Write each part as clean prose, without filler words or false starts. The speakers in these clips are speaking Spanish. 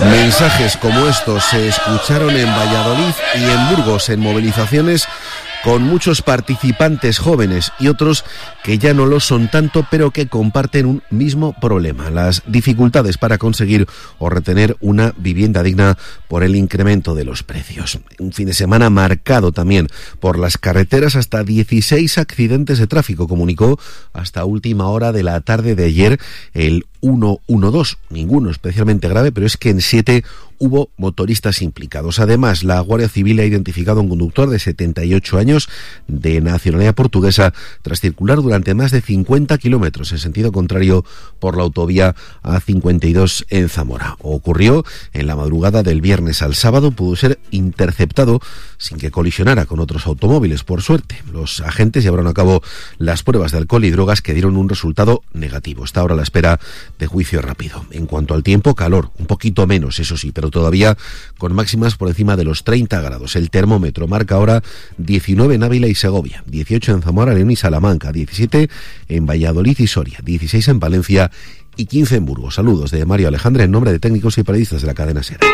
Mensajes como estos se escucharon en Valladolid y en Burgos en movilizaciones con muchos participantes jóvenes y otros que ya no lo son tanto, pero que comparten un mismo problema: las dificultades para conseguir o retener una vivienda digna por el incremento de los precios. Un fin de semana marcado también por las carreteras. Hasta 16 accidentes de tráfico comunicó hasta última hora de la tarde de ayer el 112, ninguno especialmente grave, pero es que en 7 hubo motoristas implicados. Además, la Guardia Civil ha identificado a un conductor de 78 años de nacionalidad portuguesa tras circular durante más de 50 kilómetros en sentido contrario por la autovía A52 en Zamora. Ocurrió en la madrugada del viernes al sábado, pudo ser interceptado sin que colisionara con otros automóviles. Por suerte, los agentes llevaron a cabo las pruebas de alcohol y drogas que dieron un resultado negativo. Está ahora a la espera de juicio rápido. En cuanto al tiempo, calor, un poquito menos, eso sí, pero todavía con máximas por encima de los 30 grados. El termómetro marca ahora 19 en Ávila y Segovia, 18 en Zamora, León y Salamanca, 17 en Valladolid y Soria, 16 en Valencia y 15 en Burgos. Saludos de Mario Alejandre en nombre de técnicos y periodistas de la cadena SER.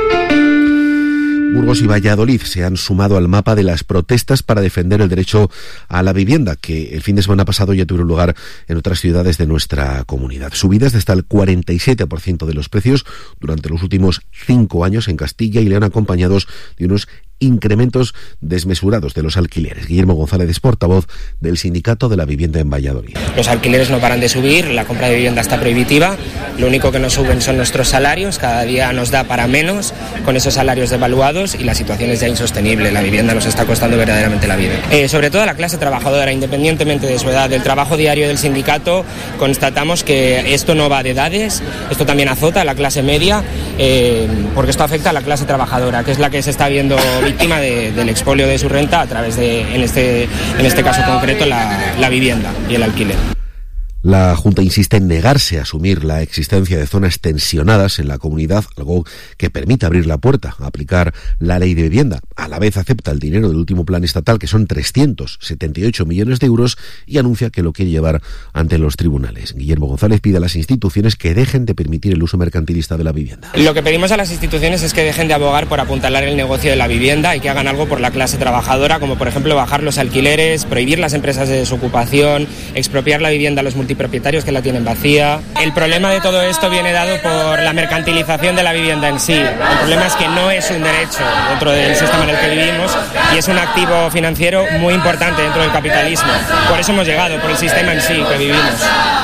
Burgos y Valladolid se han sumado al mapa de las protestas para defender el derecho a la vivienda, que el fin de semana pasado ya tuvieron lugar en otras ciudades de nuestra comunidad. Subidas de hasta el 47% de los precios durante los últimos 5 años en Castilla y León, acompañados de unos incrementos desmesurados de los alquileres. Guillermo González es portavoz del Sindicato de la Vivienda en Valladolid. Los alquileres no paran de subir, la compra de vivienda está prohibitiva, lo único que nos suben son nuestros salarios, cada día nos da para menos con esos salarios devaluados y la situación es ya insostenible, la vivienda nos está costando verdaderamente la vida. Sobre todo a la clase trabajadora, independientemente de su edad, del trabajo diario del sindicato, constatamos que esto no va de edades, esto también azota a la clase media, porque esto afecta a la clase trabajadora, que es la que se está viendo víctima del expolio de su renta a través de, en este caso concreto, la vivienda y el alquiler. La Junta insiste en negarse a asumir la existencia de zonas tensionadas en la comunidad, algo que permite abrir la puerta a aplicar la ley de vivienda. A la vez acepta el dinero del último plan estatal, que son 378 millones de euros, y anuncia que lo quiere llevar ante los tribunales. Guillermo González pide a las instituciones que dejen de permitir el uso mercantilista de la vivienda. Lo que pedimos a las instituciones es que dejen de abogar por apuntalar el negocio de la vivienda y que hagan algo por la clase trabajadora, como por ejemplo bajar los alquileres, prohibir las empresas de desocupación, expropiar la vivienda a los multipropietarios que la tienen vacía. El problema de todo esto viene dado por la mercantilización de la vivienda en sí. El problema es que no es un derecho dentro del sistema en el que vivimos y es un activo financiero muy importante dentro del capitalismo. Por eso hemos llegado, por el sistema en sí que vivimos.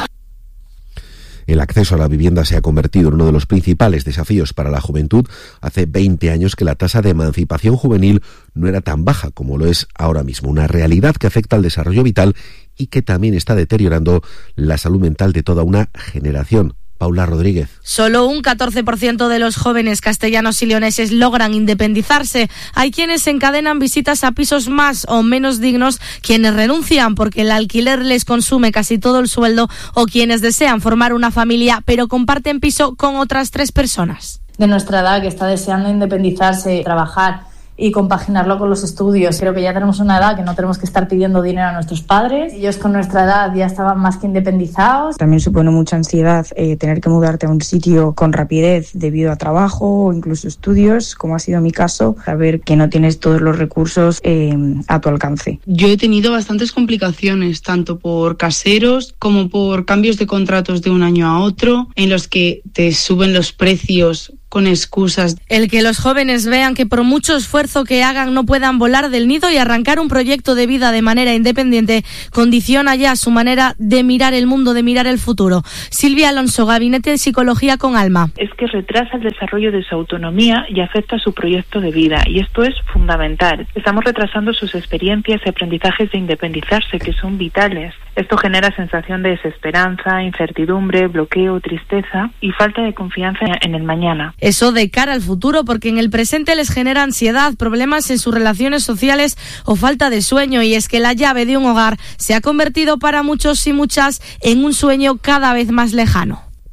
El acceso a la vivienda se ha convertido en uno de los principales desafíos para la juventud. Hace 20 años que la tasa de emancipación juvenil no era tan baja como lo es ahora mismo. Una realidad que afecta al desarrollo vital y que también está deteriorando la salud mental de toda una generación. Paula Rodríguez. Solo un 14% de los jóvenes castellanos y leoneses logran independizarse. Hay quienes encadenan visitas a pisos más o menos dignos, quienes renuncian porque el alquiler les consume casi todo el sueldo, o quienes desean formar una familia pero comparten piso con otras 3 personas. De nuestra edad, que está deseando independizarse, trabajar y compaginarlo con los estudios. Creo que ya tenemos una edad que no tenemos que estar pidiendo dinero a nuestros padres. Ellos con nuestra edad ya estaban más que independizados. También supone mucha ansiedad tener que mudarte a un sitio con rapidez debido a trabajo o incluso estudios, como ha sido mi caso, saber que no tienes todos los recursos a tu alcance. Yo he tenido bastantes complicaciones, tanto por caseros como por cambios de contratos de un año a otro, en los que te suben los precios con excusas. El que los jóvenes vean que por mucho esfuerzo que hagan no puedan volar del nido y arrancar un proyecto de vida de manera independiente condiciona ya su manera de mirar el mundo, de mirar el futuro. Silvia Alonso, Gabinete de Psicología con Alma. Es que retrasa el desarrollo de su autonomía y afecta a su proyecto de vida, y esto es fundamental. Estamos retrasando sus experiencias y aprendizajes de independizarse, que son vitales. Esto genera sensación de desesperanza, incertidumbre, bloqueo, tristeza y falta de confianza en el mañana. Eso de cara al futuro, porque en el presente les genera ansiedad, problemas en sus relaciones sociales o falta de sueño, y es que la llave de un hogar se ha convertido para muchos y muchas en un sueño cada vez más lejano.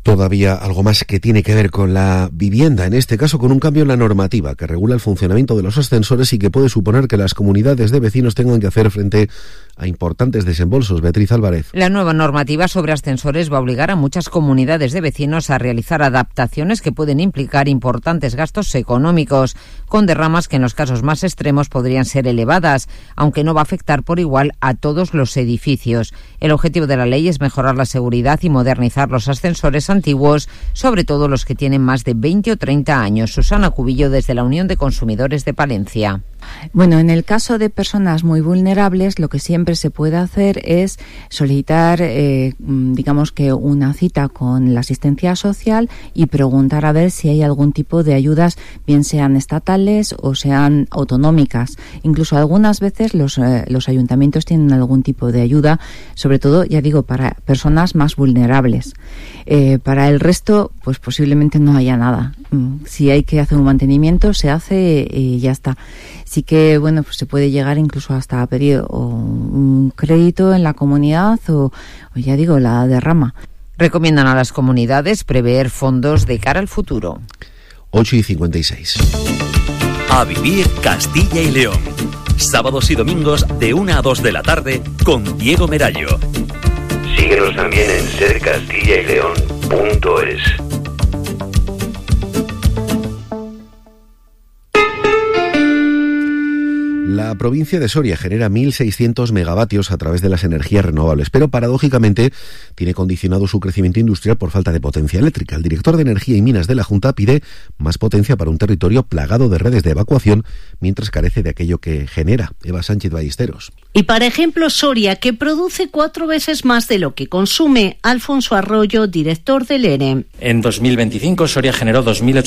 Todavía algo más que tiene que ver con la vivienda, en este caso con un cambio en la normativa que regula el funcionamiento de los ascensores y que puede suponer que las comunidades de vecinos tengan que hacer frente a importantes desembolsos. Beatriz Álvarez. La nueva normativa sobre ascensores va a obligar a muchas comunidades de vecinos a realizar adaptaciones que pueden implicar importantes gastos económicos, con derramas que en los casos más extremos podrían ser elevadas, aunque no va a afectar por igual a todos los edificios. El objetivo de la ley es mejorar la seguridad y modernizar los ascensores antiguos, sobre todo los que tienen más de 20 o 30 años. Susana Cubillo, desde la Unión de Consumidores de Palencia. Bueno, en el caso de personas muy vulnerables, lo que siempre se puede hacer es solicitar, digamos que una cita con la asistencia social y preguntar a ver si hay algún tipo de ayudas, bien sean estatales o sean autonómicas. Incluso algunas veces los ayuntamientos tienen algún tipo de ayuda, sobre todo, ya digo, para personas más vulnerables. Para el resto, pues posiblemente no haya nada. Si hay que hacer un mantenimiento, se hace y ya está. Sí que, bueno, pues se puede llegar incluso hasta a pedir un crédito en la comunidad o ya digo, la derrama. Recomiendan a las comunidades prever fondos de cara al futuro. 8:56. A vivir Castilla y León. Sábados y domingos de 1 a 2 de la tarde con Diego Merallo. Síguenos también en sercastillaYleón.es. La provincia de Soria genera 1.600 megavatios a través de las energías renovables, pero paradójicamente tiene condicionado su crecimiento industrial por falta de potencia eléctrica. El director de Energía y Minas de la Junta pide más potencia para un territorio plagado de redes de evacuación, mientras carece de aquello que genera. Eva Sánchez Ballesteros. Y para ejemplo, Soria, que produce 4 veces más de lo que consume. Alfonso Arroyo, director del ERE. En 2025, Soria generó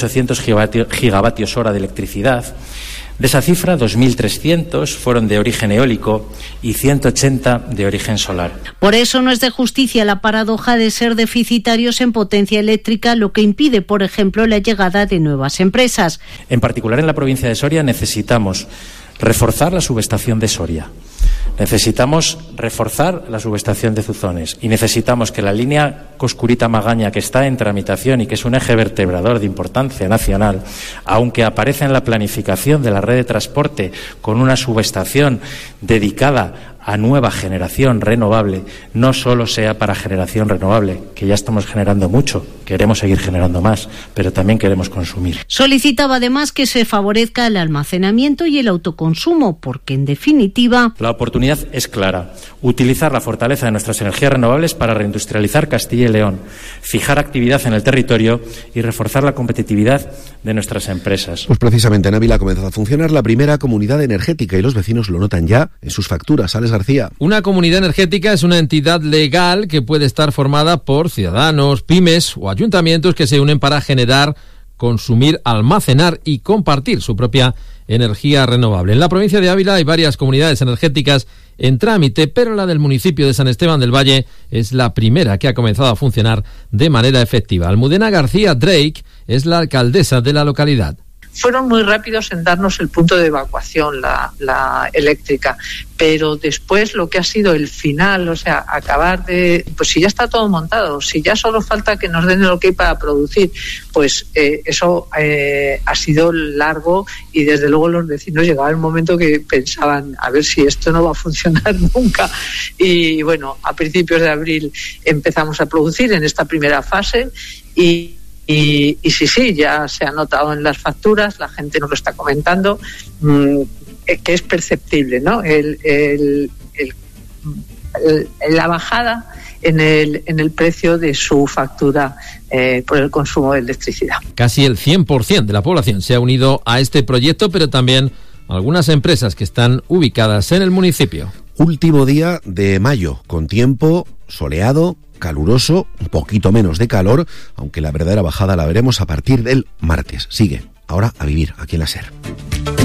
2.800 gigavatios hora de electricidad. De esa cifra, 2.300 fueron de origen eólico y 180 de origen solar. Por eso no es de justicia la paradoja de ser deficitarios en potencia eléctrica, lo que impide, por ejemplo, la llegada de nuevas empresas. En particular, en la provincia de Soria necesitamos reforzar la subestación de Soria. Necesitamos reforzar la subestación de Zuzones y necesitamos que la línea Coscurita-Magaña, que está en tramitación y que es un eje vertebrador de importancia nacional, aunque aparece en la planificación de la red de transporte con una subestación dedicada a nueva generación renovable, no solo sea para generación renovable, que ya estamos generando mucho, queremos seguir generando más, pero también queremos consumir. Solicitaba además que se favorezca el almacenamiento y el autoconsumo, porque en definitiva la oportunidad es clara: utilizar la fortaleza de nuestras energías renovables para reindustrializar Castilla y León, fijar actividad en el territorio y reforzar la competitividad de nuestras empresas. Pues precisamente en Ávila ha comenzado a funcionar la primera comunidad energética y los vecinos lo notan ya en sus facturas. Alex García. Una comunidad energética es una entidad legal que puede estar formada por ciudadanos, pymes o ayuntamientos que se unen para generar, consumir, almacenar y compartir su propia energía renovable. En la provincia de Ávila hay varias comunidades energéticas en trámite, pero la del municipio de San Esteban del Valle es la primera que ha comenzado a funcionar de manera efectiva. Almudena García Drake es la alcaldesa de la localidad. Fueron muy rápidos en darnos el punto de evacuación, la eléctrica, pero después lo que ha sido el final, o sea, acabar de, pues si ya está todo montado, si ya solo falta que nos den el ok para producir, pues eso ha sido largo y desde luego los vecinos llegaba el momento que pensaban, a ver si esto no va a funcionar nunca. Y bueno, a principios de abril empezamos a producir en esta primera fase y sí, ya se ha notado en las facturas, la gente nos lo está comentando, que es perceptible, ¿no? La bajada en el precio de su factura por el consumo de electricidad. Casi el 100% de la población se ha unido a este proyecto, pero también algunas empresas que están ubicadas en el municipio. Último día de mayo, con tiempo soleado, caluroso, un poquito menos de calor, aunque la verdadera bajada la veremos a partir del martes. Sigue ahora a vivir aquí en la SER.